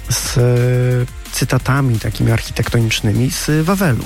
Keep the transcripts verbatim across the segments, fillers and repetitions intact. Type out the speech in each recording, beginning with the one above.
z cytatami takimi architektonicznymi z Wawelu,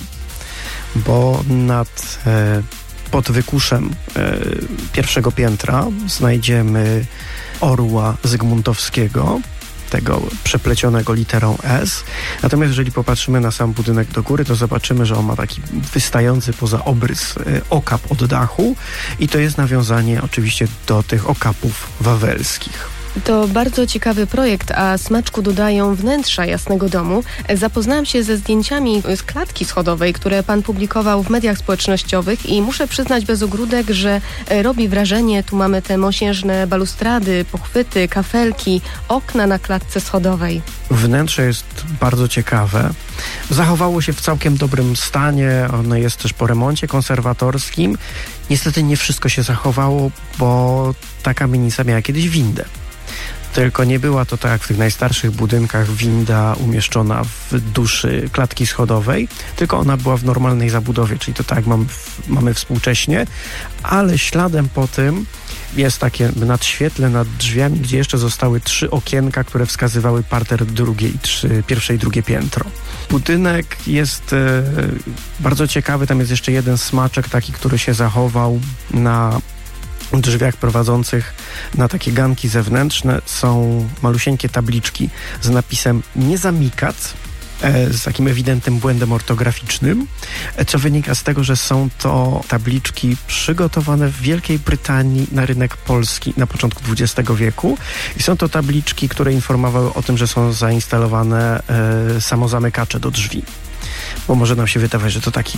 bo nad e, pod wykuszem e, pierwszego piętra znajdziemy orła zygmuntowskiego, tego przeplecionego literą S. Natomiast jeżeli popatrzymy na sam budynek do góry, to zobaczymy, że on ma taki wystający poza obrys e, okap od dachu i to jest nawiązanie oczywiście do tych okapów wawelskich. To bardzo ciekawy projekt, a smaczku dodają wnętrza Jasnego Domu. Zapoznałam się ze zdjęciami z klatki schodowej, które pan publikował w mediach społecznościowych i muszę przyznać bez ogródek, że robi wrażenie. Tu mamy te mosiężne balustrady, pochwyty, kafelki, okna na klatce schodowej. Wnętrze jest bardzo ciekawe. Zachowało się w całkiem dobrym stanie. Ono jest też po remoncie konserwatorskim. Niestety nie wszystko się zachowało, bo ta kamienica miała kiedyś windę. Tylko nie była to tak jak w tych najstarszych budynkach winda umieszczona w duszy klatki schodowej, tylko ona była w normalnej zabudowie, czyli to tak jak mamy, mamy współcześnie, ale śladem po tym jest takie nadświetle nad drzwiami, gdzie jeszcze zostały trzy okienka, które wskazywały parter drugie i trzy, pierwsze i drugie piętro. Budynek jest e, bardzo ciekawy, tam jest jeszcze jeden smaczek taki, który się zachował na drzwiach prowadzących na takie ganki zewnętrzne. Są malusieńkie tabliczki z napisem nie zamykać, e, z takim ewidentnym błędem ortograficznym, e, co wynika z tego, że są to tabliczki przygotowane w Wielkiej Brytanii na rynek polski na początku dwudziestego wieku i są to tabliczki, które informowały o tym, że są zainstalowane e, samozamykacze do drzwi. Bo może nam się wydawać, że to taki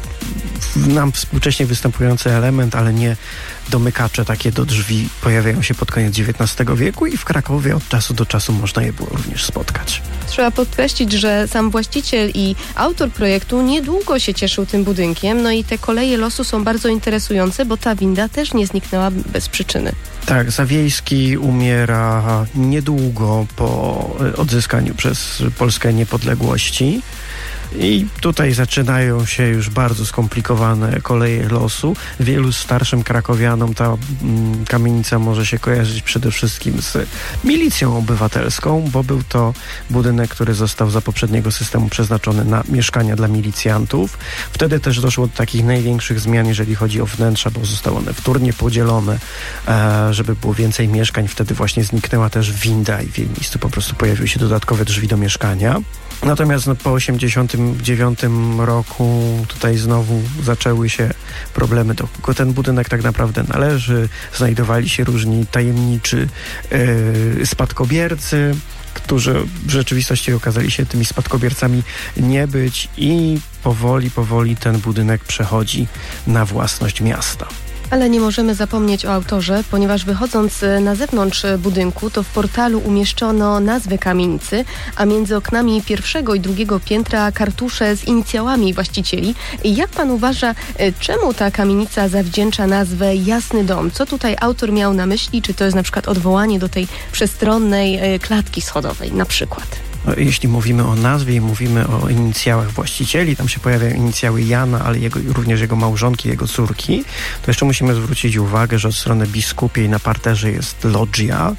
nam współcześnie występujący element, ale nie domykacze takie do drzwi pojawiają się pod koniec dziewiętnastego wieku i w Krakowie od czasu do czasu można je było również spotkać. Trzeba podkreślić, że sam właściciel i autor projektu niedługo się cieszył tym budynkiem, no i te koleje losu są bardzo interesujące, bo ta winda też nie zniknęła bez przyczyny. Tak, Zawiejski umiera niedługo po odzyskaniu przez Polskę niepodległości. I tutaj zaczynają się już bardzo skomplikowane koleje losu. Wielu starszym krakowianom ta mm, kamienica może się kojarzyć przede wszystkim z milicją obywatelską, bo był to budynek, który został za poprzedniego systemu przeznaczony na mieszkania dla milicjantów. Wtedy też doszło do takich największych zmian, jeżeli chodzi o wnętrza, bo zostały one wtórnie podzielone, e, żeby było więcej mieszkań. Wtedy właśnie zniknęła też winda i w jej miejscu po prostu pojawiły się dodatkowe drzwi do mieszkania. Natomiast no, po osiemdziesiątym dziewiątym roku tutaj znowu zaczęły się problemy. Do ten budynek tak naprawdę należy. Znajdowali się różni tajemniczy yy, spadkobiercy, którzy w rzeczywistości okazali się tymi spadkobiercami nie być i powoli, powoli ten budynek przechodzi na własność miasta. Ale nie możemy zapomnieć o autorze, ponieważ wychodząc na zewnątrz budynku, to w portalu umieszczono nazwę kamienicy, a między oknami pierwszego i drugiego piętra kartusze z inicjałami właścicieli. Jak pan uważa, czemu ta kamienica zawdzięcza nazwę Jasny Dom? Co tutaj autor miał na myśli? Czy to jest na przykład odwołanie do tej przestronnej klatki schodowej na przykład? Jeśli mówimy o nazwie i mówimy o inicjałach właścicieli, tam się pojawiają inicjały Jana, ale jego, również jego małżonki, jego córki, to jeszcze musimy zwrócić uwagę, że od strony biskupiej na parterze jest loggia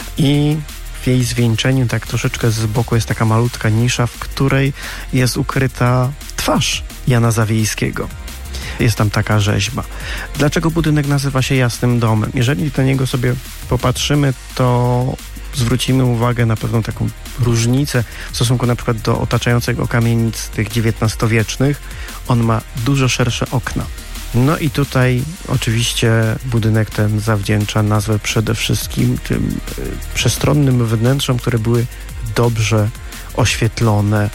i w jej zwieńczeniu tak troszeczkę z boku jest taka malutka nisza, w której jest ukryta twarz Jana Zawiejskiego. Jest tam taka rzeźba. Dlaczego budynek nazywa się Jasnym Domem? Jeżeli do niego sobie popatrzymy, to zwrócimy uwagę na pewną taką różnicę w stosunku na przykład do otaczającego kamienic tych dziewiętnastowiecznych. On ma dużo szersze okna. No i tutaj oczywiście budynek ten zawdzięcza nazwę przede wszystkim tym y, przestronnym wnętrzom, które były dobrze oświetlone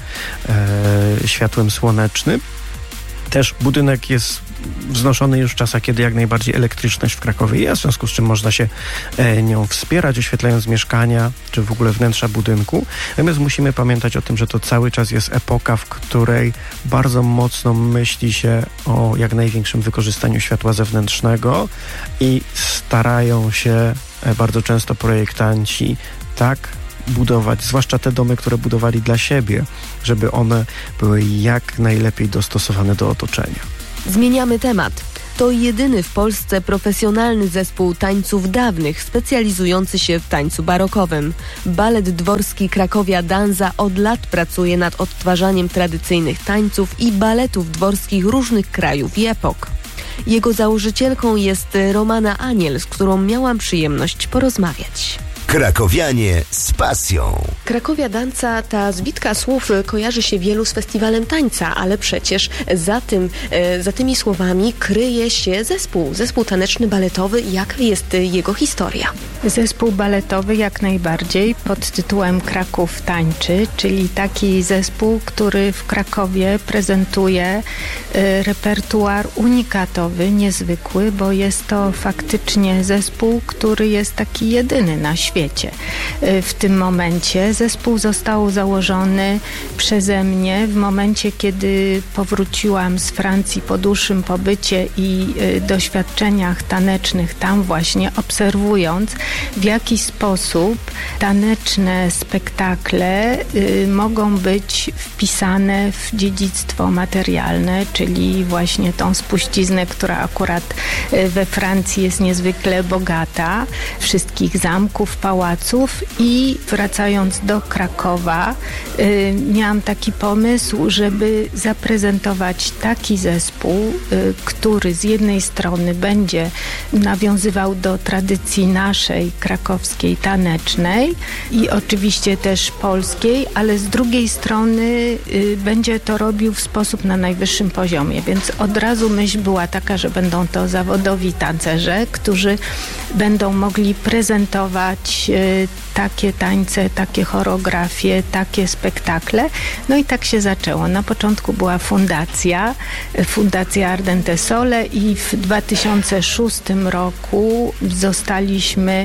e, światłem słonecznym. Też budynek jest wznoszony już w czasach, kiedy jak najbardziej elektryczność w Krakowie jest, w związku z czym można się e, nią wspierać, oświetlając mieszkania, czy w ogóle wnętrza budynku. Natomiast musimy pamiętać o tym, że to cały czas jest epoka, w której bardzo mocno myśli się o jak największym wykorzystaniu światła zewnętrznego i starają się e, bardzo często projektanci tak budować, zwłaszcza te domy, które budowali dla siebie, żeby one były jak najlepiej dostosowane do otoczenia. Zmieniamy temat. To jedyny w Polsce profesjonalny zespół tańców dawnych, specjalizujący się w tańcu barokowym. Balet dworski Krakowia Danza od lat pracuje nad odtwarzaniem tradycyjnych tańców i baletów dworskich różnych krajów i epok. Jego założycielką jest Romana Aniel, z którą miałam przyjemność porozmawiać. Krakowianie z pasją. Krakowia Danza, ta zbitka słów kojarzy się wielu z festiwalem tańca, ale przecież za tym, za tymi słowami kryje się zespół, zespół taneczny, baletowy. Jaka jest jego historia? Zespół baletowy jak najbardziej pod tytułem Kraków Tańczy, czyli taki zespół, który w Krakowie prezentuje repertuar unikatowy, niezwykły, bo jest to faktycznie zespół, który jest taki jedyny na świecie. W tym momencie zespół został założony przeze mnie w momencie, kiedy powróciłam z Francji po dłuższym pobycie i doświadczeniach tanecznych tam właśnie, obserwując, w jaki sposób taneczne spektakle y, mogą być wpisane w dziedzictwo materialne, czyli właśnie tą spuściznę, która akurat y, we Francji jest niezwykle bogata, wszystkich zamków, pałaców. I wracając do Krakowa, y, miałam taki pomysł, żeby zaprezentować taki zespół, y, który z jednej strony będzie nawiązywał do tradycji naszej krakowskiej tanecznej i oczywiście też polskiej, ale z drugiej strony y, będzie to robił w sposób na najwyższym poziomie, więc od razu myśl była taka, że będą to zawodowi tancerze, którzy będą mogli prezentować y, takie tańce, takie choreografie, takie spektakle. No i tak się zaczęło. Na początku była fundacja, Fundacja Ardente Sole i w dwa tysiące szóstym roku zostaliśmy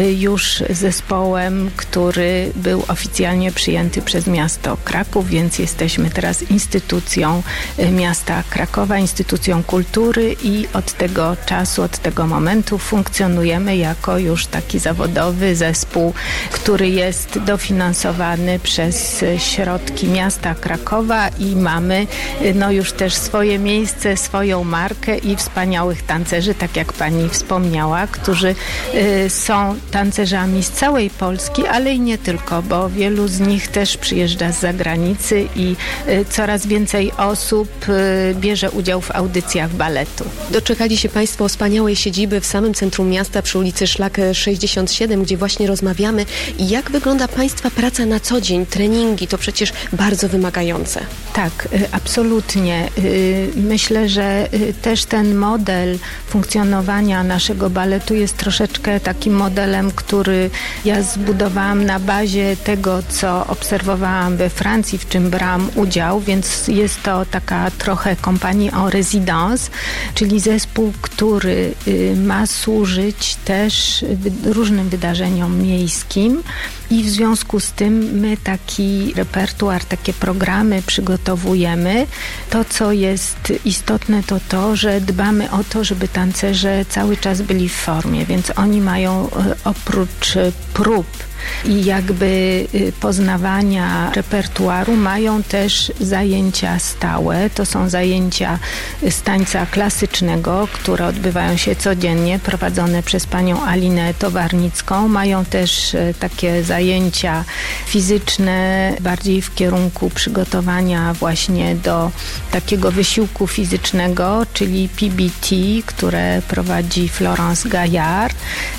już zespołem, który był oficjalnie przyjęty przez miasto Kraków, więc jesteśmy teraz instytucją miasta Krakowa, instytucją kultury i od tego czasu, od tego momentu funkcjonujemy jako już taki zawodowy zespół, który jest dofinansowany przez środki miasta Krakowa i mamy no już też swoje miejsce, swoją markę i wspaniałych tancerzy, tak jak pani wspomniała, którzy y, są tancerzami z całej Polski, ale i nie tylko, bo wielu z nich też przyjeżdża z zagranicy i y, coraz więcej osób y, bierze udział w audycjach baletu. Doczekali się państwo wspaniałej siedziby w samym centrum miasta przy ulicy Szlak sześćdziesiąt siedem, gdzie właśnie rozmawiamy. I jak wygląda państwa praca na co dzień? Treningi to przecież bardzo wymagające. Tak, absolutnie. Myślę, że też ten model funkcjonowania naszego baletu jest troszeczkę takim modelem, który ja zbudowałam na bazie tego, co obserwowałam we Francji, w czym brałam udział, więc jest to taka trochę compagnie en résidence, czyli zespół, który ma służyć też różnym wydarzeniom miejskim. I w związku z tym my taki repertuar, takie programy przygotowujemy. To, co jest istotne, to to, że dbamy o to, żeby tancerze cały czas byli w formie, więc oni mają oprócz prób i jakby poznawania repertuaru mają też zajęcia stałe. To są zajęcia z tańca klasycznego, które odbywają się codziennie, prowadzone przez panią Alinę Towarnicką. Mają też takie zajęcia fizyczne, bardziej w kierunku przygotowania właśnie do takiego wysiłku fizycznego, czyli P B T, które prowadzi Florence Gaillard.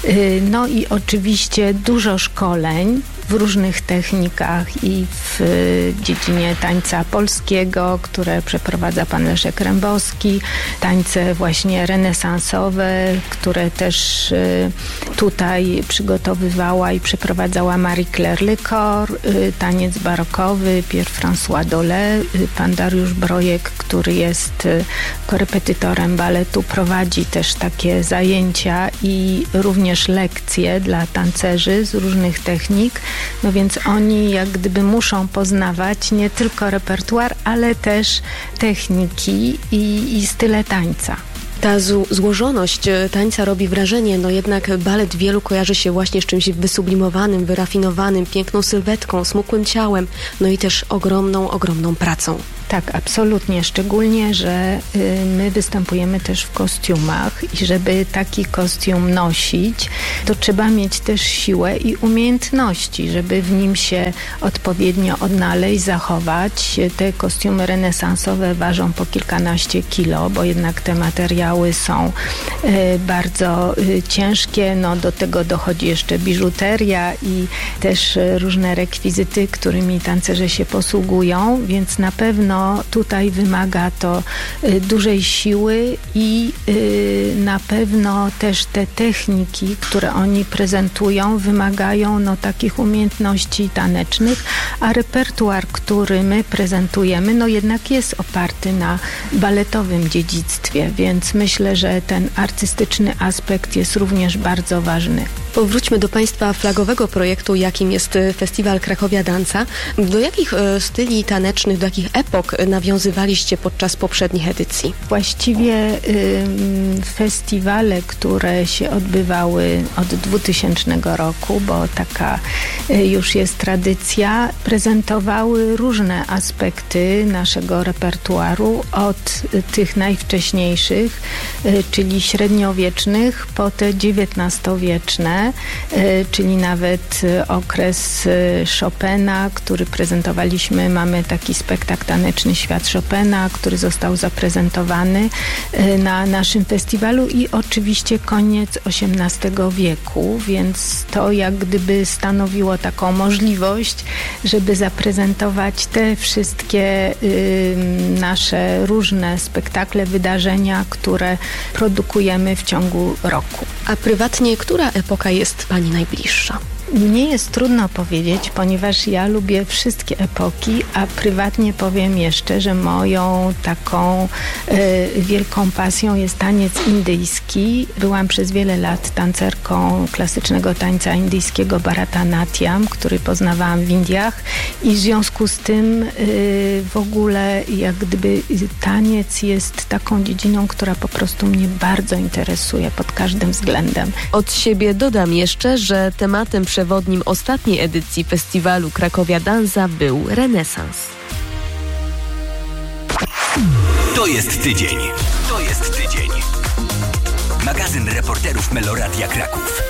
No i oczywiście dużo szkoleń w różnych technikach i w dziedzinie tańca polskiego, które przeprowadza pan Leszek Rębowski, tańce właśnie renesansowe, które też tutaj przygotowywała i przeprowadzała Marie-Claire Lecor, taniec barokowy, Pierre François Dolé, pan Dariusz Brojek, który jest korepetytorem baletu, prowadzi też takie zajęcia i również lekcje dla tancerzy z różnych technik. No więc oni jak gdyby muszą poznawać nie tylko repertuar, ale też techniki i, i style tańca. Ta z- złożoność tańca robi wrażenie, no jednak balet wielu kojarzy się właśnie z czymś wysublimowanym, wyrafinowanym, piękną sylwetką, smukłym ciałem, no i też ogromną, ogromną pracą. Tak, absolutnie. Szczególnie, że y, my występujemy też w kostiumach i żeby taki kostium nosić, to trzeba mieć też siłę i umiejętności, żeby w nim się odpowiednio odnaleźć, zachować. Te kostiumy renesansowe ważą po kilkanaście kilo, bo jednak te materiały są y, bardzo y, ciężkie. No, do tego dochodzi jeszcze biżuteria i też y, różne rekwizyty, którymi tancerze się posługują, więc na pewno tutaj wymaga to y, dużej siły i y, na pewno też te techniki, które oni prezentują, wymagają no, takich umiejętności tanecznych, a repertuar, który my prezentujemy, no jednak jest oparty na baletowym dziedzictwie, więc myślę, że ten artystyczny aspekt jest również bardzo ważny. Powróćmy do Państwa flagowego projektu, jakim jest Festiwal Krakowia Danza. Do jakich e, styli tanecznych, do jakich epok nawiązywaliście podczas poprzednich edycji? Właściwie y, festiwale, które się odbywały od dwutysięcznego roku, bo taka y, już jest tradycja, prezentowały różne aspekty naszego repertuaru, od y, tych najwcześniejszych, y, czyli średniowiecznych, po te dziewiętnastowieczne, czyli nawet okres Chopina, który prezentowaliśmy. Mamy taki spektakl taneczny Świat Chopina, który został zaprezentowany na naszym festiwalu i oczywiście koniec osiemnastego wieku, więc to jak gdyby stanowiło taką możliwość, żeby zaprezentować te wszystkie y, nasze różne spektakle, wydarzenia, które produkujemy w ciągu roku. A prywatnie, która epoka jest Pani najbliższa? Mnie jest trudno powiedzieć, ponieważ ja lubię wszystkie epoki, a prywatnie powiem jeszcze, że moją taką y, wielką pasją jest taniec indyjski. Byłam przez wiele lat tancerką klasycznego tańca indyjskiego Bharatanatyam, który poznawałam w Indiach i w związku z tym y, w ogóle jak gdyby taniec jest taką dziedziną, która po prostu mnie bardzo interesuje pod każdym względem. Od siebie dodam jeszcze, że tematem przewodnim ostatniej edycji festiwalu Krakowia Danza był renesans. To jest tydzień. To jest tydzień. Magazyn reporterów Meloradia Kraków.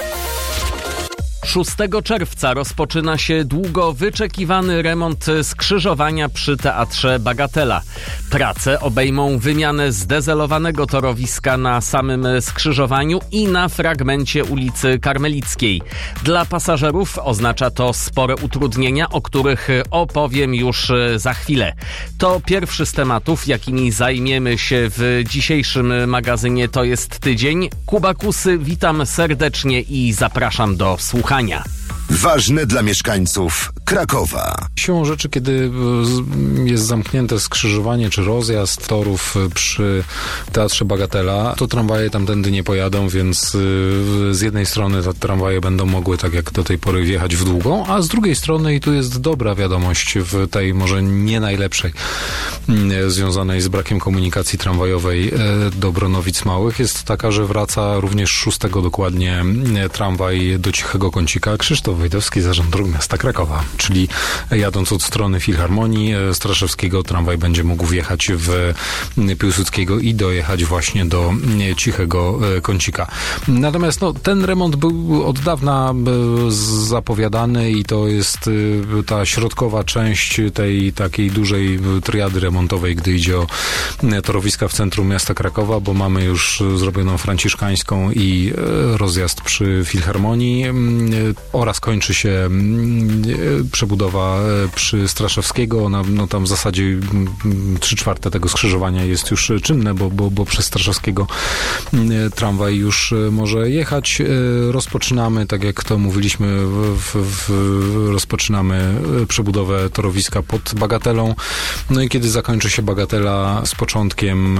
szóstego czerwca rozpoczyna się długo wyczekiwany remont skrzyżowania przy Teatrze Bagatela. Prace obejmą wymianę zdezelowanego torowiska na samym skrzyżowaniu i na fragmencie ulicy Karmelickiej. Dla pasażerów oznacza to spore utrudnienia, o których opowiem już za chwilę. To pierwszy z tematów, jakimi zajmiemy się w dzisiejszym magazynie To jest tydzień. Kuba Kusy, witam serdecznie i zapraszam do słuchania. Ważne dla mieszkańców Krakowa. Siłą rzeczy, kiedy jest zamknięte skrzyżowanie czy rozjazd torów przy Teatrze Bagatela, to tramwaje tamtędy nie pojadą, więc z jednej strony te tramwaje będą mogły tak jak do tej pory wjechać w Długą, a z drugiej strony, i tu jest dobra wiadomość w tej może nie najlepszej, związanej z brakiem komunikacji tramwajowej do Bronowic Małych, jest taka, że wraca również szóstego dokładnie tramwaj do Cichego Kącika. Krzysztof Wojdowski, Zarząd Dróg Miasta Krakowa. Czyli jadąc od strony Filharmonii Straszewskiego, tramwaj będzie mógł wjechać w Piłsudskiego i dojechać właśnie do Cichego Kącika. Natomiast no, ten remont był od dawna zapowiadany i to jest ta środkowa część tej takiej dużej triady remontowej, gdy idzie o torowiska w centrum miasta Krakowa, bo mamy już zrobioną Franciszkańską i rozjazd przy Filharmonii oraz kończy się przebudowa przy Straszewskiego. No, no tam w zasadzie trzy czwarte tego skrzyżowania jest już czynne, bo, bo, bo przez Straszewskiego tramwaj już może jechać. Rozpoczynamy, tak jak to mówiliśmy, w, w, rozpoczynamy przebudowę torowiska pod Bagatelą. No i kiedy zakończy się Bagatela z początkiem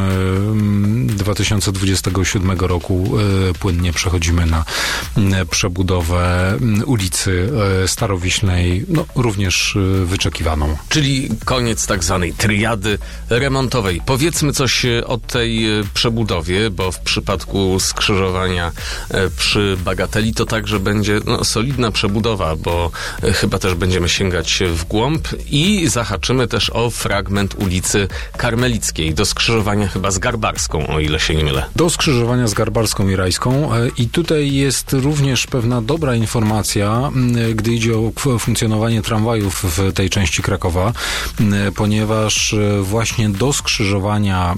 dwa tysiące dwudziestego siódmego roku, płynnie przechodzimy na przebudowę ulicy Starowiśnej no, również wyczekiwaną. Czyli koniec tak zwanej triady remontowej. Powiedzmy coś o tej przebudowie, bo w przypadku skrzyżowania przy Bagateli to także będzie no, solidna przebudowa, bo chyba też będziemy sięgać w głąb i zahaczymy też o fragment ulicy Karmelickiej do skrzyżowania chyba z Garbarską, o ile się nie mylę. Do skrzyżowania z Garbarską i Rajską i tutaj jest również pewna dobra informacja, gdy idzie o funkcjonowanie tramwajów w tej części Krakowa, ponieważ właśnie do skrzyżowania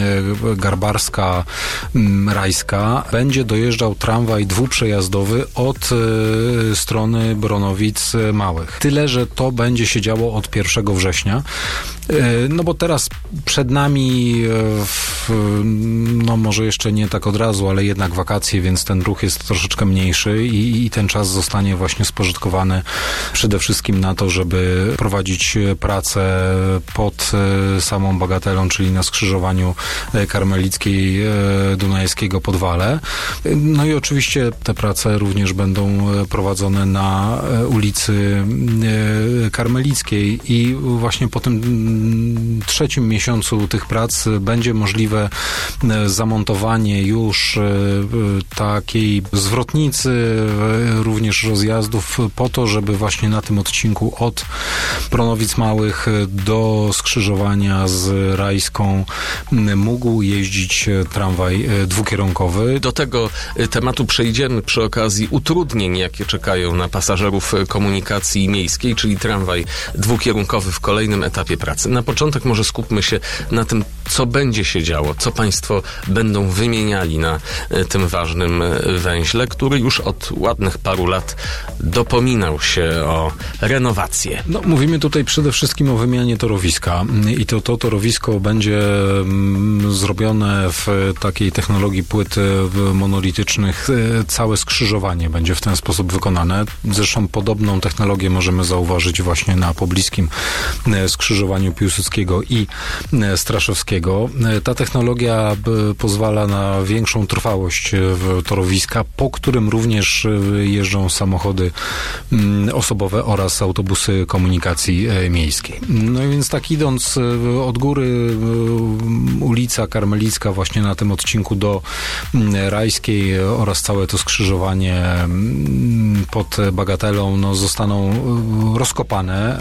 Garbarska-Rajska będzie dojeżdżał tramwaj dwuprzejazdowy od strony Bronowic Małych. Tyle, że to będzie się działo od pierwszego września. No bo teraz przed nami, no może jeszcze nie tak od razu, ale jednak wakacje, więc ten ruch jest troszeczkę mniejszy i, i ten czas zostanie właśnie spożytkowany przede wszystkim na to, żeby prowadzić pracę pod samą Bagatelą, czyli na skrzyżowaniu Karmelickiej Dunajskiego Podwale. No i oczywiście te prace również będą prowadzone na ulicy Karmelickiej i właśnie po tym trzecim miesiącu tych prac będzie możliwe zamontowanie już takiej zwrotnicy, również rozjazdów po to, żeby właśnie na tym odcinku od Bronowic Małych do skrzyżowania z Rajską mógł jeździć tramwaj dwukierunkowy. Do tego tematu przejdziemy przy okazji utrudnień, jakie czekają na pasażerów komunikacji miejskiej, czyli tramwaj dwukierunkowy w kolejnym etapie pracy. Na początek może skupmy się na tym, co będzie się działo, co państwo będą wymieniali na tym ważnym węźle, który już od ładnych paru lat dopominał się o renowację. No, mówimy tutaj przede wszystkim o wymianie torowiska i to, to torowisko będzie zrobione w takiej technologii płyt monolitycznych. Całe skrzyżowanie będzie w ten sposób wykonane. Zresztą podobną technologię możemy zauważyć właśnie na pobliskim skrzyżowaniu Piłsudskiego i Straszewskiego. Ta technologia pozwala na większą trwałość torowiska, po którym również jeżdżą samochody osobowe oraz autobusy komunikacji miejskiej. No i więc tak idąc od góry, ulica Karmelicka właśnie na tym odcinku do Rajskiej oraz całe to skrzyżowanie pod Bagatelą no, zostaną rozkopane,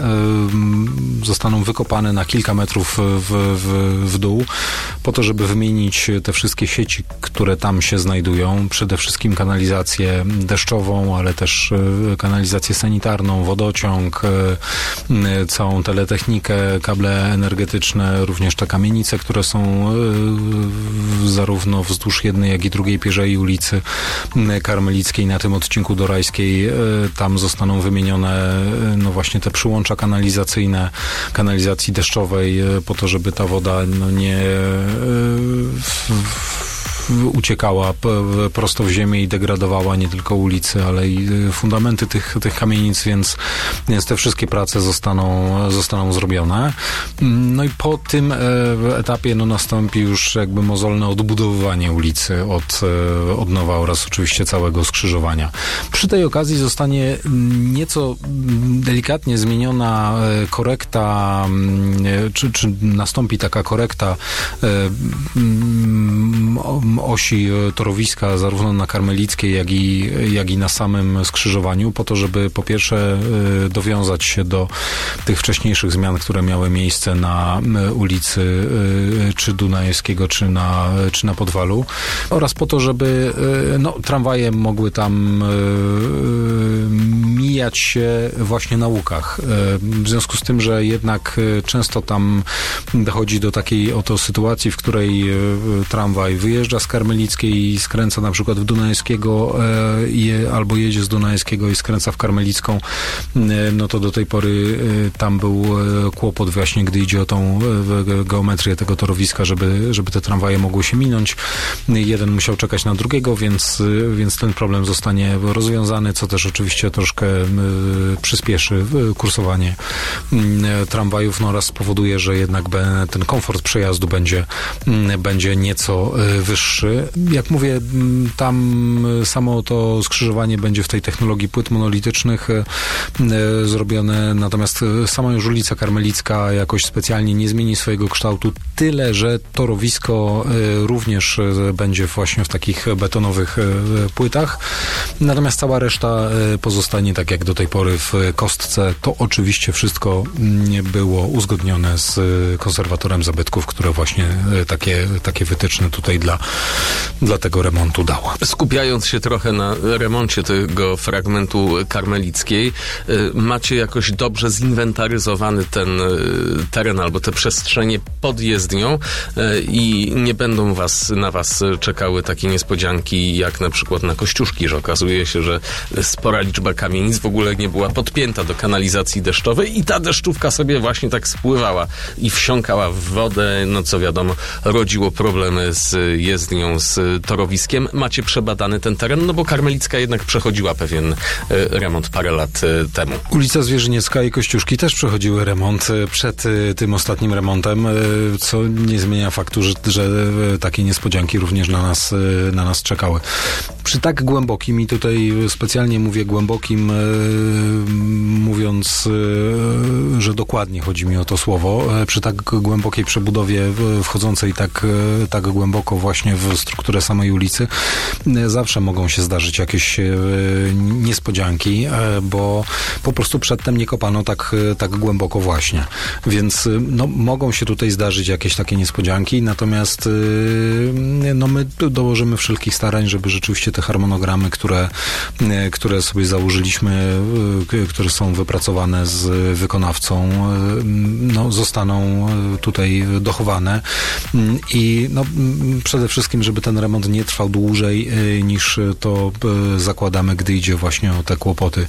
zostaną wykopane na kilka metrów w, w, w dół, po to, żeby wymienić te wszystkie sieci, które tam się znajdują. Przede wszystkim kanalizację deszczową, ale też kanalizację sanitarną, wodociąg, całą teletechnikę, kable energetyczne, również te kamienice, które są zarówno wzdłuż jednej, jak i drugiej pierzei ulicy Karmelickiej na tym odcinku do Rajskiej. Tam zostaną wymienione no właśnie te przyłącza kanalizacyjne, kanalizacji deszczowej, po to, żeby ta woda no nie w, w, uciekała prosto w ziemię i degradowała nie tylko ulicy, ale i fundamenty tych, tych kamienic, więc, więc te wszystkie prace zostaną, zostaną zrobione. No i po tym etapie no, nastąpi już jakby mozolne odbudowywanie ulicy od, od nowa oraz oczywiście całego skrzyżowania. Przy tej okazji zostanie nieco delikatnie zmieniona korekta, czy, czy nastąpi taka korekta osi torowiska zarówno na Karmelickiej, jak i, jak i na samym skrzyżowaniu, po to, żeby po pierwsze dowiązać się do tych wcześniejszych zmian, które miały miejsce na ulicy czy Dunajskiego, czy na, czy na Podwalu, oraz po to, żeby no, tramwaje mogły tam mijać się właśnie na łukach. W związku z tym, że jednak często tam dochodzi do takiej oto sytuacji, w której tramwaj wyjeżdża z Karmelickiej i skręca na przykład w Dunajskiego je, albo jedzie z Dunajskiego i skręca w Karmelicką, no to do tej pory tam był kłopot właśnie, gdy idzie o tą geometrię tego torowiska, żeby, żeby te tramwaje mogły się minąć. Jeden musiał czekać na drugiego, więc, więc ten problem zostanie rozwiązany, co też oczywiście troszkę przyspieszy kursowanie tramwajów, no oraz spowoduje, że jednak ten komfort przejazdu będzie, będzie nieco wyższy. droższy. Jak mówię, tam samo to skrzyżowanie będzie w tej technologii płyt monolitycznych zrobione, natomiast sama już ulica Karmelicka jakoś specjalnie nie zmieni swojego kształtu, tyle, że torowisko również będzie właśnie w takich betonowych płytach, natomiast cała reszta pozostanie tak jak do tej pory w kostce. To oczywiście wszystko nie było uzgodnione z konserwatorem zabytków, które właśnie takie, takie wytyczne tutaj dla, dla tego remontu dała. Skupiając się trochę na remoncie tego fragmentu Karmelickiej, macie jakoś dobrze zinwentaryzowany ten teren albo te przestrzenie pod jezdnią i nie będą was, na was czekały takie niespodzianki jak na przykład na Kościuszki, że okazuje się, że spora liczba kamienic w ogóle nie była podpięta do kanalizacji deszczowej i ta deszczówka sobie właśnie tak spływała i wsiąkała w wodę, no co wiadomo, rodziło problemy z jezdnią, z torowiskiem. Macie przebadany ten teren, no bo Karmelicka jednak przechodziła pewien y, remont parę lat y, temu. Ulica Zwierzyniecka i Kościuszki też przechodziły remont przed y, tym ostatnim remontem, y, co nie zmienia faktu, że, że y, takie niespodzianki również na nas, y, na nas czekały. Przy tak głębokim, i tutaj specjalnie mówię głębokim, y, mówiąc, y, że dokładnie chodzi mi o to słowo, y, przy tak głębokiej przebudowie y, wchodzącej tak, y, tak głęboko właśnie w strukturę samej ulicy, y, zawsze mogą się zdarzyć jakieś y, niespodzianki, y, bo po prostu przedtem nie kopano tak, y, tak głęboko właśnie. Więc y, no, mogą się tutaj zdarzyć jakieś takie niespodzianki, natomiast y, no, my dołożymy wszelkich starań, żeby rzeczywiście te harmonogramy, które, y, które sobie założyliśmy, y, które są wypracowane z wykonawcą, y, no, zostaną tutaj dochowane i no, przede wszystkim, żeby ten remont nie trwał dłużej niż to zakładamy, gdy idzie właśnie o te kłopoty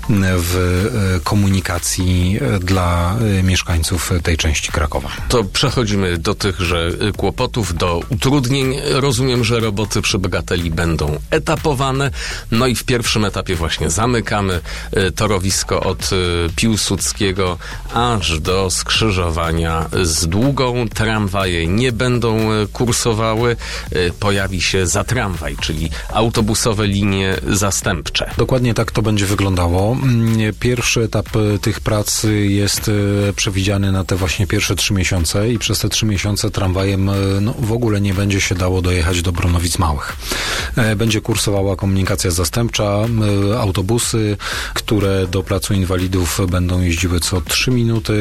w komunikacji dla mieszkańców tej części Krakowa. To przechodzimy do tychże kłopotów, do utrudnień. Rozumiem, że roboty przy bagateli będą etapowane, no i w pierwszym etapie właśnie zamykamy torowisko od Piłsudskiego aż do skrzyżowania z Długą. Tramwaje nie będą kursowały. Pojawi się za tramwaj, czyli autobusowe linie zastępcze. Dokładnie tak to będzie wyglądało. Pierwszy etap tych prac jest przewidziany na te właśnie pierwsze trzy miesiące i przez te trzy miesiące tramwajem no, w ogóle nie będzie się dało dojechać do Bronowic Małych. Będzie kursowała komunikacja zastępcza, autobusy, które do Placu Inwalidów będą jeździły co trzy minuty.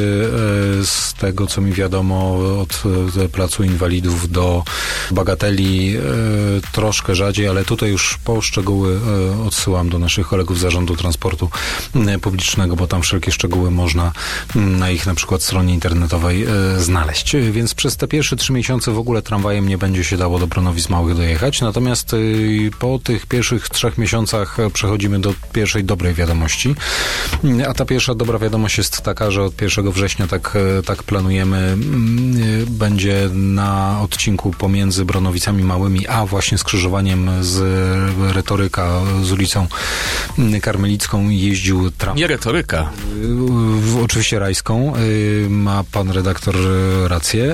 Z tego, co mi wiadomo, od Placu Inwalidów do Bagateli troszkę rzadziej, ale tutaj już po szczegóły odsyłam do naszych kolegów z Zarządu Transportu Publicznego, bo tam wszelkie szczegóły można na ich na przykład stronie internetowej znaleźć. Więc przez te pierwsze trzy miesiące w ogóle tramwajem nie będzie się dało do Bronowic Małych dojechać. Natomiast po tych pierwszych trzech miesiącach przechodzimy do pierwszej dobrej wiadomości. A ta pierwsza dobra wiadomość jest taka, że od pierwszego września tak, tak planujemy, będzie na odcinku pomiędzy Bronowicami Małymi, a właśnie skrzyżowaniem z Retoryka z ulicą Karmelicką jeździł tramwaj. Nie Retoryka. Oczywiście Rajską. Ma pan redaktor rację.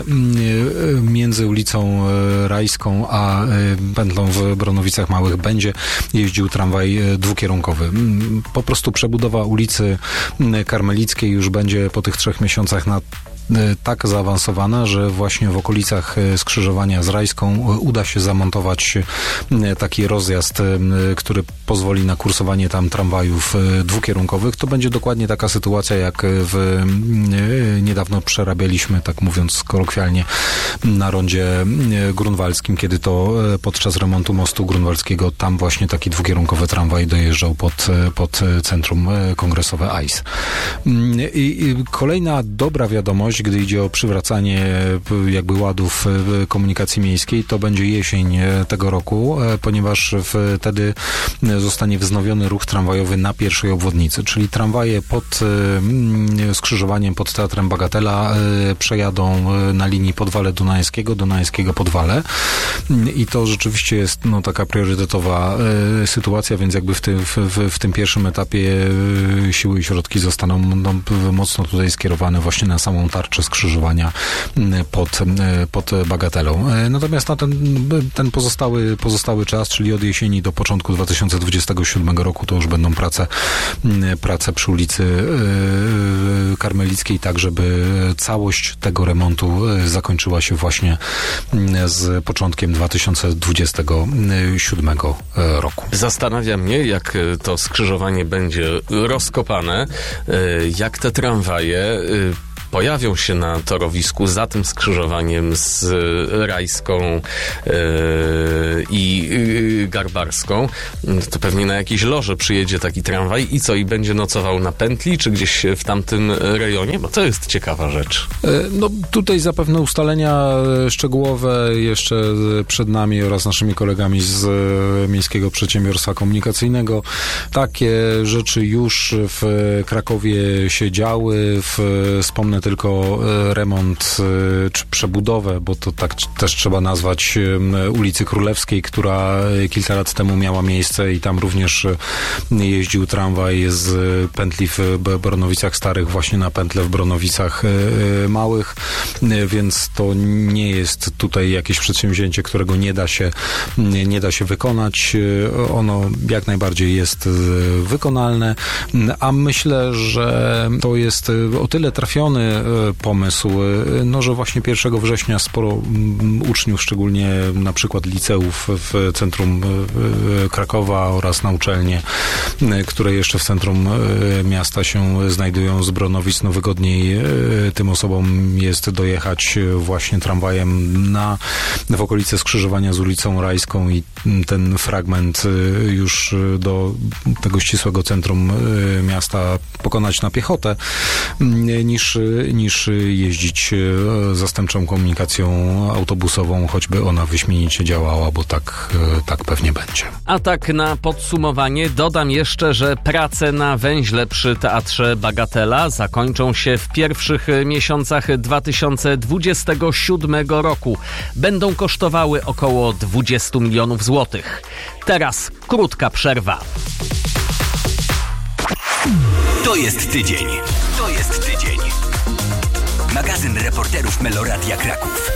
Między ulicą Rajską a pętlą w Bronowicach Małych będzie jeździł tramwaj dwukierunkowy. Po prostu przebudowa ulicy Karmelickiej już będzie po tych trzech miesiącach na tak zaawansowana, że właśnie w okolicach skrzyżowania z Rajską uda się zamontować taki rozjazd, który pozwoli na kursowanie tam tramwajów dwukierunkowych. To będzie dokładnie taka sytuacja, jak w niedawno przerabialiśmy, tak mówiąc kolokwialnie, na rondzie grunwaldzkim, kiedy to podczas remontu mostu grunwaldzkiego tam właśnie taki dwukierunkowy tramwaj dojeżdżał pod, pod centrum kongresowe A I S. I, i kolejna dobra wiadomość, gdy idzie o przywracanie jakby ładów komunikacji miejskiej, to będzie jesień tego roku, ponieważ wtedy zostanie wznowiony ruch tramwajowy na pierwszej obwodnicy, czyli tramwaje pod skrzyżowaniem pod Teatrem Bagatela przejadą na linii Podwale Dunajskiego, Dunajskiego Podwale i to rzeczywiście jest no, taka priorytetowa sytuacja, więc jakby w tym, w, w tym pierwszym etapie siły i środki zostaną no, mocno tutaj skierowane właśnie na samą tarczę skrzyżowania pod, pod Bagatelą. Natomiast na ten, ten pozostały, pozostały czas, czyli od jesieni do początku dwa tysiące dwudziestego siódmego roku, to już będą prace, prace przy ulicy Karmelickiej, tak żeby całość tego remontu zakończyła się właśnie z początkiem dwa tysiące dwudziestego siódmego roku. Zastanawia mnie, jak to skrzyżowanie będzie rozkopane, jak te tramwaje pojawią się na torowisku za tym skrzyżowaniem z Rajską yy, i yy, Garbarską. To pewnie na jakiejś loże przyjedzie taki tramwaj i co? I będzie nocował na pętli, czy gdzieś w tamtym rejonie? Bo to jest ciekawa rzecz. No tutaj zapewne ustalenia szczegółowe jeszcze przed nami oraz naszymi kolegami z Miejskiego Przedsiębiorstwa Komunikacyjnego. Takie rzeczy już w Krakowie się działy. W, wspomnę tylko remont czy przebudowę, bo to tak też trzeba nazwać, ulicy Królewskiej, która kilka lat temu miała miejsce i tam również jeździł tramwaj z pętli w Bronowicach Starych właśnie na pętlę w Bronowicach Małych, więc to nie jest tutaj jakieś przedsięwzięcie, którego nie da się, nie da się wykonać. Ono jak najbardziej jest wykonalne, a myślę, że to jest o tyle trafiony pomysł, no, że właśnie pierwszego września sporo uczniów, szczególnie na przykład liceów w centrum Krakowa oraz na uczelnie, które jeszcze w centrum miasta się znajdują z Bronowic, no wygodniej tym osobom jest dojechać właśnie tramwajem na, w okolice skrzyżowania z ulicą Rajską i ten fragment już do tego ścisłego centrum miasta pokonać na piechotę, niż niż jeździć zastępczą komunikacją autobusową, choćby ona wyśmienicie działała, bo tak, tak pewnie będzie. A tak na podsumowanie dodam jeszcze, że prace na węźle przy Teatrze Bagatela zakończą się w pierwszych miesiącach dwa tysiące dwudziestego siódmego roku. Będą kosztowały około dwadzieścia milionów złotych. Teraz krótka przerwa. To jest tydzień. To jest tydzień. Magazyn reporterów Meloradia Kraków.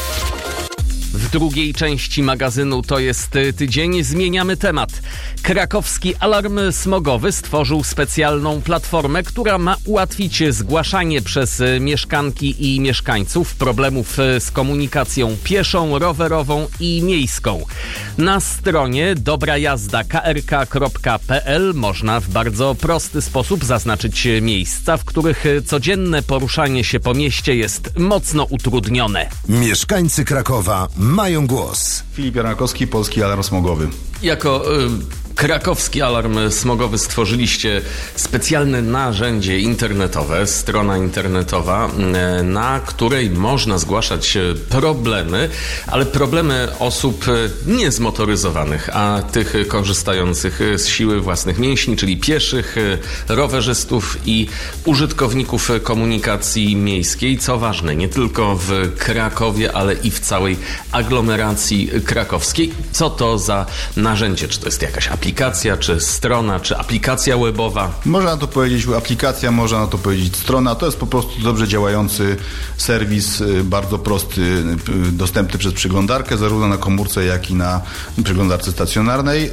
W drugiej części magazynu To jest tydzień zmieniamy temat. Krakowski Alarm Smogowy stworzył specjalną platformę, która ma ułatwić zgłaszanie przez mieszkanki i mieszkańców problemów z komunikacją pieszą, rowerową i miejską. Na stronie dobrajazda kropka k r k kropka p l można w bardzo prosty sposób zaznaczyć miejsca, w których codzienne poruszanie się po mieście jest mocno utrudnione. Mieszkańcy Krakowa mają głos. Filip Jarnakowski, Polski Alarm Smogowy. Jako y, Krakowski Alarm Smogowy stworzyliście specjalne narzędzie internetowe, strona internetowa, y, na której można zgłaszać problemy, ale problemy osób niezmotoryzowanych, a tych korzystających z siły własnych mięśni, czyli pieszych, rowerzystów i użytkowników komunikacji miejskiej. Co ważne, nie tylko w Krakowie, ale i w całej aglomeracji krakowskiej. Co to za narzędzie? Czy to jest jakaś aplikacja, czy strona, czy aplikacja webowa? Można na to powiedzieć aplikacja, można na to powiedzieć strona. To jest po prostu dobrze działający serwis, bardzo prosty, dostępny przez przeglądarkę, zarówno na komórce, jak i na przeglądarce stacjonarnej.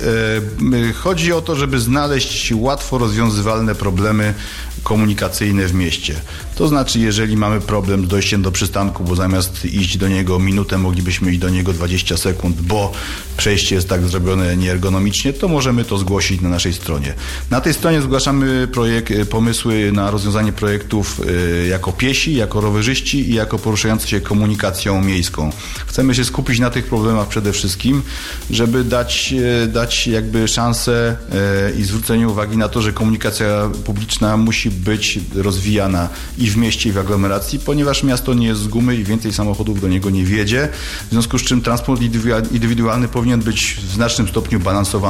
Chodzi o to, żeby znaleźć łatwo rozwiązywalne problemy komunikacyjne w mieście. To znaczy, jeżeli mamy problem z dojściem do przystanku, bo zamiast iść do niego minutę, moglibyśmy iść do niego dwadzieścia sekund, bo przejście jest tak zrobione nieergonomicznie, to możemy to zgłosić na naszej stronie. Na tej stronie zgłaszamy projekt, pomysły na rozwiązanie projektów jako piesi, jako rowerzyści i jako poruszający się komunikacją miejską. Chcemy się skupić na tych problemach przede wszystkim, żeby dać, dać jakby szansę i zwrócenie uwagi na to, że komunikacja publiczna musi być rozwijana i w mieście, i w aglomeracji, ponieważ miasto nie jest z gumy i więcej samochodów do niego nie wjedzie, w związku z czym transport indywidualny powinien być w znacznym stopniu balansowany, bilans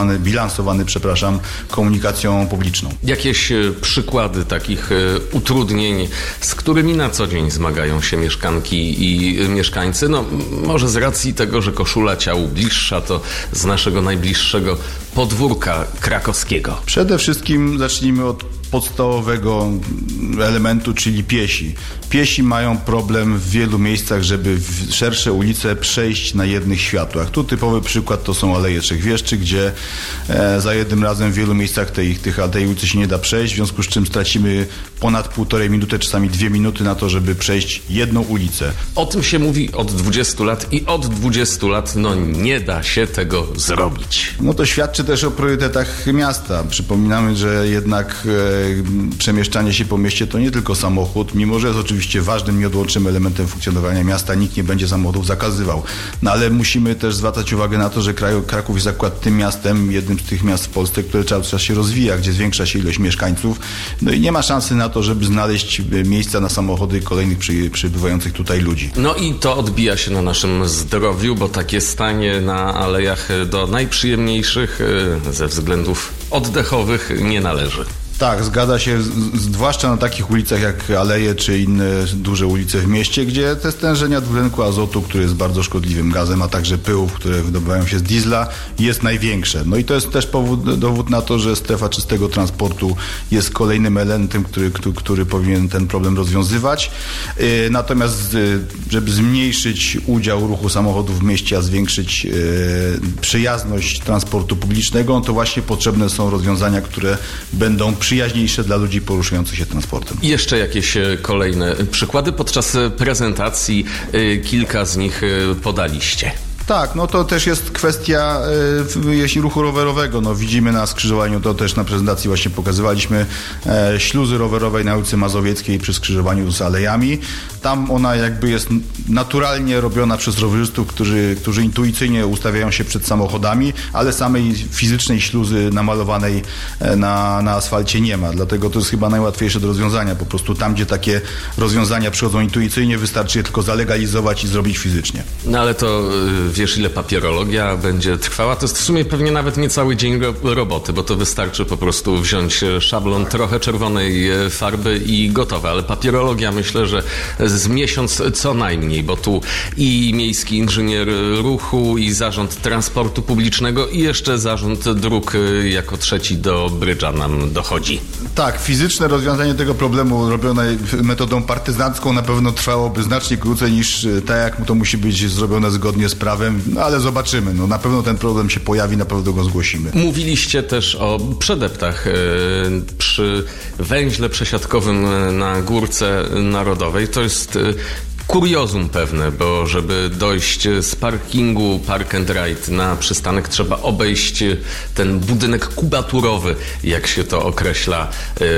zbilansowany, przepraszam, komunikacją publiczną. Jakieś e, przykłady takich e, utrudnień, z którymi na co dzień zmagają się mieszkanki i e, mieszkańcy? No może z racji tego, że koszula ciału bliższa, to z naszego najbliższego podwórka krakowskiego. Przede wszystkim zacznijmy od podstawowego elementu, czyli piesi. Piesi mają problem w wielu miejscach, żeby w szersze ulice przejść na jednych światłach. Tu typowy przykład to są Aleje Trzech Wieszczy, gdzie e, za jednym razem w wielu miejscach tej, tych, tej ulicy się nie da przejść, w związku z czym stracimy ponad półtorej minuty, czasami dwie minuty na to, żeby przejść jedną ulicę. O tym się mówi od dwudziestu lat i od dwudziestu lat no nie da się tego zrobić. No to świadczy też o priorytetach miasta. Przypominamy, że jednak e, przemieszczanie się po mieście to nie tylko samochód, mimo że jest oczywiście ważnym, nieodłącznym elementem funkcjonowania miasta, nikt nie będzie samochodów zakazywał. No ale musimy też zwracać uwagę na to, że Kraków jest akurat tym miastem, jednym z tych miast w Polsce, które cały czas się rozwija, gdzie zwiększa się ilość mieszkańców. No i nie ma szansy na to, żeby znaleźć miejsca na samochody kolejnych przy, przybywających tutaj ludzi. No i to odbija się na naszym zdrowiu, bo takie stanie na alejach do najprzyjemniejszych ze względów oddechowych nie należy. Tak, zgadza się, z, zwłaszcza na takich ulicach jak Aleje czy inne duże ulice w mieście, gdzie te stężenia dwutlenku azotu, który jest bardzo szkodliwym gazem, a także pyłów, które wydobywają się z diesla, jest największe. No i to jest też powód, dowód na to, że strefa czystego transportu jest kolejnym elementem, który, który, który powinien ten problem rozwiązywać. Yy, natomiast yy, żeby zmniejszyć udział ruchu samochodów w mieście, a zwiększyć yy, przyjazność transportu publicznego, to właśnie potrzebne są rozwiązania, które będą przyjaźniejsze dla ludzi poruszających się transportem. I jeszcze jakieś kolejne przykłady. Podczas prezentacji kilka z nich podaliście. Tak, no to też jest kwestia e, jeśli ruchu rowerowego. No widzimy na skrzyżowaniu, to też na prezentacji właśnie pokazywaliśmy e, śluzy rowerowej na ulicy Mazowieckiej przy skrzyżowaniu z alejami. Tam ona jakby jest naturalnie robiona przez rowerzystów, którzy, którzy intuicyjnie ustawiają się przed samochodami, ale samej fizycznej śluzy namalowanej na, na asfalcie nie ma. Dlatego to jest chyba najłatwiejsze do rozwiązania. Po prostu tam, gdzie takie rozwiązania przychodzą intuicyjnie, wystarczy je tylko zalegalizować i zrobić fizycznie. No ale to wiesz, ile papierologia będzie trwała? To jest w sumie pewnie nawet nie cały dzień ro- roboty, bo to wystarczy po prostu wziąć szablon, trochę czerwonej farby i gotowe. Ale papierologia myślę, że z miesiąc co najmniej, bo tu i miejski inżynier ruchu, i zarząd transportu publicznego, i jeszcze zarząd dróg jako trzeci do brydża nam dochodzi. Tak, fizyczne rozwiązanie tego problemu robione metodą partyzancką na pewno trwałoby znacznie krócej niż tak, jak to musi być zrobione zgodnie z prawem, no, ale zobaczymy. No, na pewno ten problem się pojawi, na pewno go zgłosimy. Mówiliście też o przedeptach yy, przy węźle przesiadkowym na Górce Narodowej. To jest yy, kuriozum pewne, bo żeby dojść z parkingu Park and Ride na przystanek, trzeba obejść ten budynek kubaturowy, jak się to określa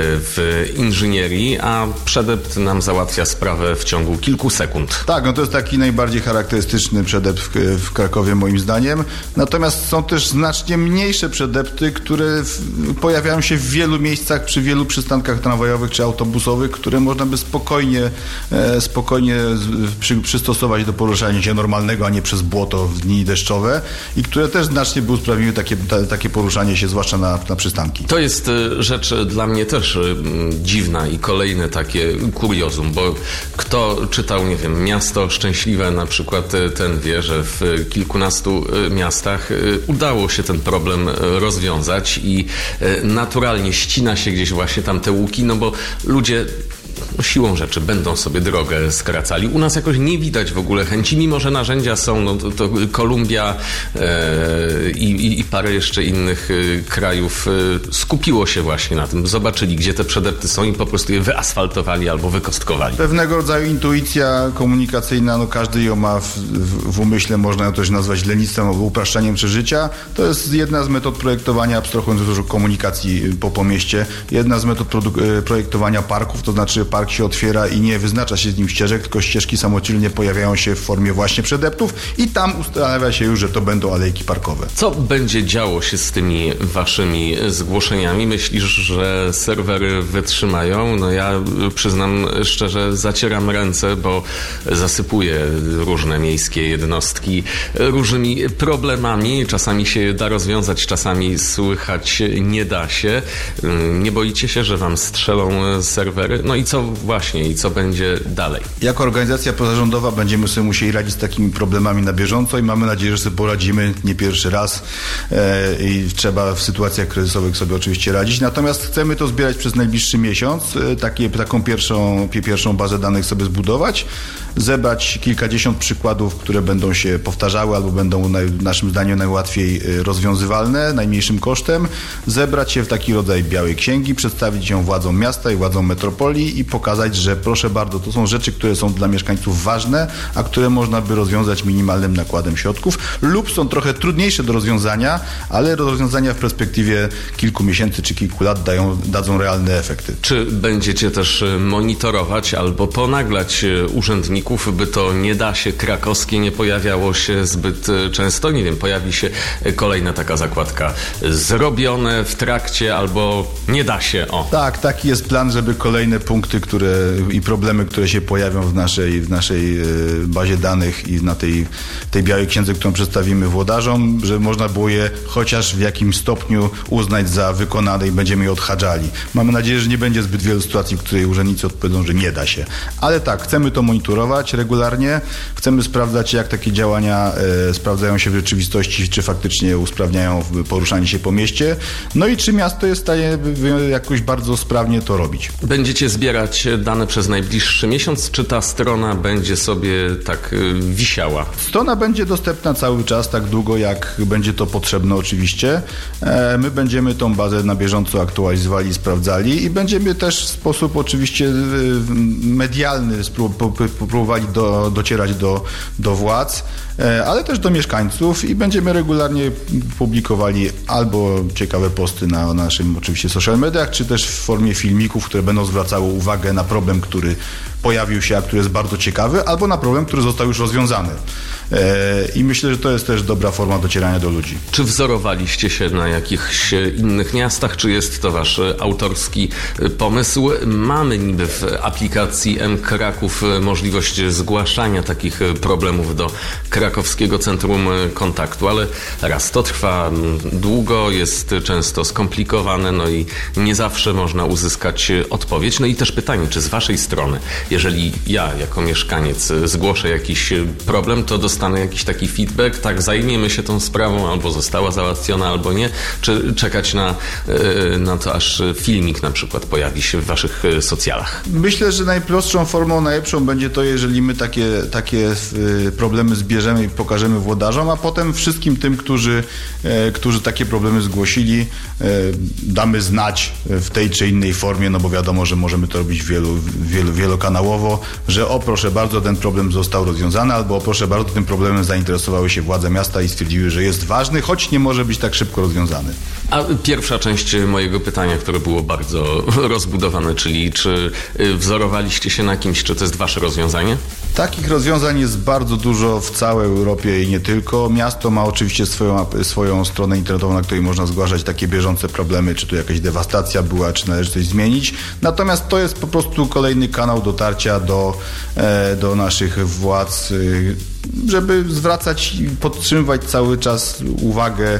w inżynierii, a przedept nam załatwia sprawę w ciągu kilku sekund. Tak, no to jest taki najbardziej charakterystyczny przedept w, w Krakowie moim zdaniem. Natomiast są też znacznie mniejsze przedepty, które w, pojawiają się w wielu miejscach, przy wielu przystankach tramwajowych czy autobusowych, które można by spokojnie, e, spokojnie Przy, przystosować do poruszania się normalnego, a nie przez błoto w dni deszczowe i które też znacznie by usprawniły takie, ta, takie poruszanie się, zwłaszcza na, na przystanki. To jest rzecz dla mnie też dziwna i kolejne takie kuriozum, bo kto czytał, nie wiem, Miasto Szczęśliwe na przykład, ten wie, że w kilkunastu miastach udało się ten problem rozwiązać i naturalnie ścina się gdzieś właśnie tam te łuki, no bo ludzie siłą rzeczy będą sobie drogę skracali. U nas jakoś nie widać w ogóle chęci, mimo że narzędzia są, no to, to Kolumbia e, i, i parę jeszcze innych e, krajów e, skupiło się właśnie na tym. Zobaczyli, gdzie te przedepty są i po prostu je wyasfaltowali albo wykostkowali. Pewnego rodzaju intuicja komunikacyjna, no każdy ją ma w, w, w umyśle, można ją też nazwać lenistwem albo upraszczaniem życia. To jest jedna z metod projektowania, abstrahując dużo komunikacji po, po mieście. Jedna z metod produ- projektowania parków, to znaczy parki szlak się otwiera i nie wyznacza się z nim ścieżek, tylko ścieżki samodzielnie pojawiają się w formie właśnie przedeptów i tam ustanawia się już, że to będą alejki parkowe. Co będzie działo się z tymi waszymi zgłoszeniami? Myślisz, że serwery wytrzymają? No ja przyznam szczerze, zacieram ręce, bo zasypuję różne miejskie jednostki różnymi problemami. Czasami się da rozwiązać, czasami słychać nie da się. Nie boicie się, że wam strzelą serwery? No i co właśnie, i co będzie dalej? Jako organizacja pozarządowa będziemy sobie musieli radzić z takimi problemami na bieżąco i mamy nadzieję, że sobie poradzimy nie pierwszy raz e, i trzeba w sytuacjach kryzysowych sobie oczywiście radzić. Natomiast chcemy to zbierać przez najbliższy miesiąc, e, takie, taką pierwszą, pierwszą bazę danych sobie zbudować, zebrać kilkadziesiąt przykładów, które będą się powtarzały albo będą naj, naszym zdaniem najłatwiej rozwiązywalne, najmniejszym kosztem, zebrać je w taki rodzaj białej księgi, przedstawić ją władzom miasta i władzom metropolii i pokazać, że proszę bardzo, to są rzeczy, które są dla mieszkańców ważne, a które można by rozwiązać minimalnym nakładem środków lub są trochę trudniejsze do rozwiązania, ale rozwiązania w perspektywie kilku miesięcy czy kilku lat dają, dadzą realne efekty. Czy będziecie też monitorować albo ponaglać urzędników, by to nie da się krakowskie nie pojawiało się zbyt często? Nie wiem, pojawi się kolejna taka zakładka zrobione w trakcie albo nie da się, o. Tak, taki jest plan, żeby kolejne punkty, które i problemy, które się pojawią w naszej, w naszej bazie danych i na tej, tej białej księdze, którą przedstawimy włodarzom, że można było je chociaż w jakimś stopniu uznać za wykonane i będziemy je odhaczali. Mamy nadzieję, że nie będzie zbyt wielu sytuacji, w której urzędnicy odpowiedzą, że nie da się. Ale tak, chcemy to monitorować regularnie, chcemy sprawdzać, jak takie działania e, sprawdzają się w rzeczywistości, czy faktycznie usprawniają poruszanie się po mieście, no i czy miasto jest w stanie jakoś bardzo sprawnie to robić. Będziecie zbierać dane przez najbliższy miesiąc, czy ta strona będzie sobie tak y, wisiała? Strona będzie dostępna cały czas, tak długo jak będzie to potrzebne oczywiście. E, my będziemy tą bazę na bieżąco aktualizowali, sprawdzali i będziemy też w sposób oczywiście y, medialny próbowali do, docierać do, do władz, e, ale też do mieszkańców i będziemy regularnie publikowali albo ciekawe posty na naszym oczywiście social mediach, czy też w formie filmików, które będą zwracały uwagę na problem, który pojawił się, a który jest bardzo ciekawy, albo na problem, który został już rozwiązany. I myślę, że to jest też dobra forma docierania do ludzi. Czy wzorowaliście się na jakichś innych miastach, czy jest to wasz autorski pomysł? Mamy niby w aplikacji mKraków możliwość zgłaszania takich problemów do Krakowskiego Centrum Kontaktu, ale raz, to trwa długo, jest często skomplikowane, no i nie zawsze można uzyskać odpowiedź. No i też pytanie, czy z waszej strony, jeżeli ja jako mieszkaniec zgłoszę jakiś problem, to dostanę jakiś taki feedback, tak, zajmiemy się tą sprawą, albo została załatwiona, albo nie, czy czekać na, na to, aż filmik na przykład pojawi się w waszych socjalach? Myślę, że najprostszą formą, najlepszą będzie to, jeżeli my takie, takie problemy zbierzemy i pokażemy włodarzom, a potem wszystkim tym, którzy, którzy takie problemy zgłosili, damy znać w tej czy innej formie, no bo wiadomo, że możemy to robić wielu, wielu, wielokanałowo, że o proszę bardzo, ten problem został rozwiązany, albo o proszę bardzo, tym problemem zainteresowały się władze miasta i stwierdziły, że jest ważny, choć nie może być tak szybko rozwiązany. A pierwsza część mojego pytania, które było bardzo rozbudowane, czyli czy wzorowaliście się na kimś, czy to jest wasze rozwiązanie? Takich rozwiązań jest bardzo dużo w całej Europie i nie tylko. Miasto ma oczywiście swoją, swoją stronę internetową, na której można zgłaszać takie bieżące problemy, czy tu jakaś dewastacja była, czy należy coś zmienić. Natomiast to jest po prostu kolejny kanał dotarcia do, do naszych władz, żeby zwracać i podtrzymywać cały czas uwagę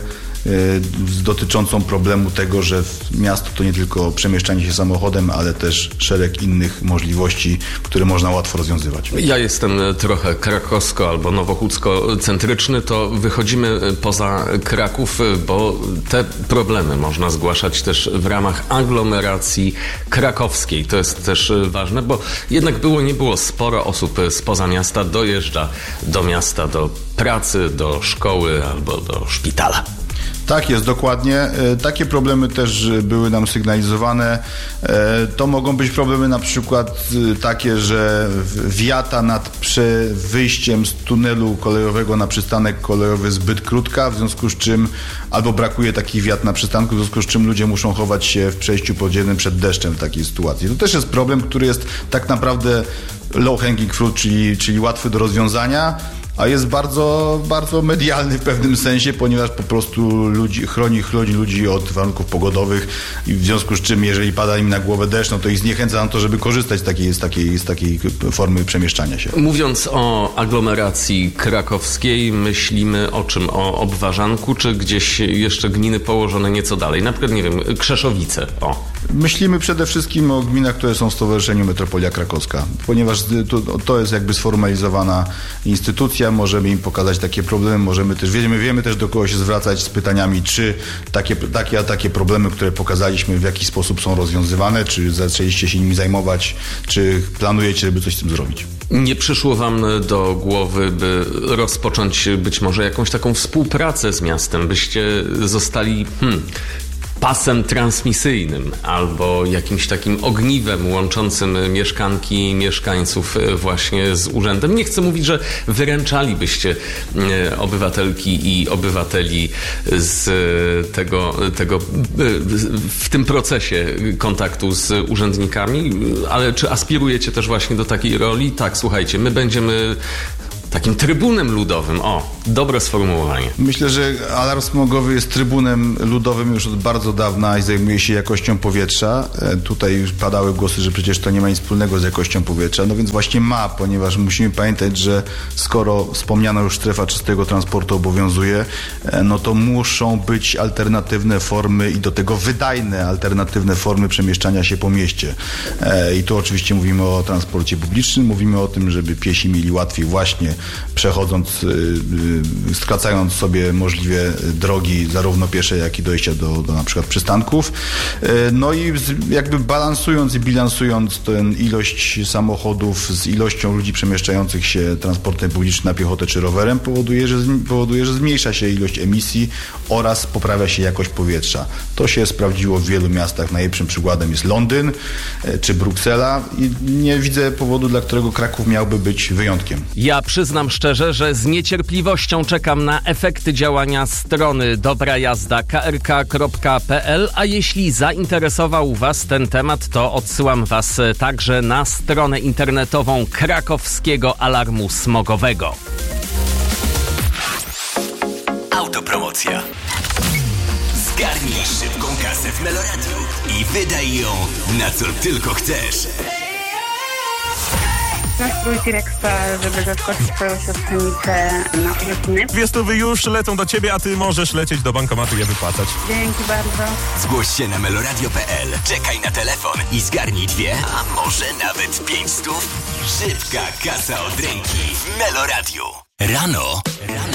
dotyczącą problemu tego, że miasto to nie tylko przemieszczanie się samochodem, ale też szereg innych możliwości, które można łatwo rozwiązywać. Ja jestem trochę krakowsko albo nowochódzko-centryczny, to wychodzimy poza Kraków, bo te problemy można zgłaszać też w ramach aglomeracji krakowskiej. To jest też ważne, bo jednak było, nie było sporo osób spoza miasta dojeżdża do miasta, do pracy, do szkoły albo do szpitala. Tak jest, dokładnie. Takie problemy też były nam sygnalizowane. To mogą być problemy na przykład takie, że wiata nad wyjściem z tunelu kolejowego na przystanek kolejowy zbyt krótka, w związku z czym albo brakuje takich wiat na przystanku, w związku z czym ludzie muszą chować się w przejściu podziemnym przed deszczem w takiej sytuacji. To też jest problem, który jest tak naprawdę low hanging fruit, czyli, czyli łatwy do rozwiązania, a jest bardzo, bardzo medialny w pewnym sensie, ponieważ po prostu ludzi, chroni, chroni ludzi od warunków pogodowych i w związku z czym, jeżeli pada im na głowę deszcz, no to ich zniechęca na to, żeby korzystać z takiej, z takiej, z takiej formy przemieszczania się. Mówiąc o aglomeracji krakowskiej, myślimy o czym? O Obwarzanku, czy gdzieś jeszcze gminy położone nieco dalej? Na przykład, nie wiem, Krzeszowice. O. Myślimy przede wszystkim o gminach, które są w Stowarzyszeniu Metropolia Krakowska, ponieważ to, to jest jakby sformalizowana instytucja, możemy im pokazać takie problemy, możemy też, wiemy, wiemy też do kogo się zwracać z pytaniami, czy takie, takie a takie problemy, które pokazaliśmy, w jaki sposób są rozwiązywane, czy zaczęliście się nimi zajmować, czy planujecie, żeby coś z tym zrobić. Nie przyszło wam do głowy, by rozpocząć być może jakąś taką współpracę z miastem, byście zostali hmm, pasem transmisyjnym albo jakimś takim ogniwem łączącym mieszkanki i mieszkańców właśnie z urzędem. Nie chcę mówić, że wyręczalibyście obywatelki i obywateli z tego, tego w tym procesie kontaktu z urzędnikami, ale czy aspirujecie też właśnie do takiej roli? Tak, słuchajcie, my będziemy takim trybunem ludowym. O, dobre sformułowanie. Myślę, że alarm smogowy jest trybunem ludowym już od bardzo dawna i zajmuje się jakością powietrza. Tutaj już padały głosy, że przecież to nie ma nic wspólnego z jakością powietrza. No więc właśnie ma, ponieważ musimy pamiętać, że skoro wspomniana już strefa czystego transportu obowiązuje, no to muszą być alternatywne formy i do tego wydajne alternatywne formy przemieszczania się po mieście. I tu oczywiście mówimy o transporcie publicznym, mówimy o tym, żeby piesi mieli łatwiej właśnie przechodząc, skracając sobie możliwie drogi zarówno piesze, jak i dojścia do, do na przykład przystanków. No i jakby balansując i bilansując tę ilość samochodów z ilością ludzi przemieszczających się transportem publicznym na piechotę czy rowerem powoduje, że, powoduje, że zmniejsza się ilość emisji oraz poprawia się jakość powietrza. To się sprawdziło w wielu miastach. Najlepszym przykładem jest Londyn czy Bruksela i nie widzę powodu, dla którego Kraków miałby być wyjątkiem. Ja przyznam szczerze, że z niecierpliwością czekam na efekty działania strony dobra jazda kropka k r k kropka p l, a jeśli zainteresował Was ten temat, to odsyłam Was także na stronę internetową Krakowskiego Alarmu Smogowego. Autopromocja. Zgarnij szybką kasę w Meloradiu i wydaj ją na co tylko chcesz. Nastrój T-Rexa, żeby zaskoczyć swoją siostrzenicę na urodziny. Dwie stówy już lecą do ciebie, a ty możesz lecieć do bankomatu i je wypłacać. Dzięki bardzo. Zgłoś się na meloradio kropka p l, czekaj na telefon i zgarnij dwie, a może nawet pięć stów. Szybka kasa od ręki w Meloradiu. Rano. Rano.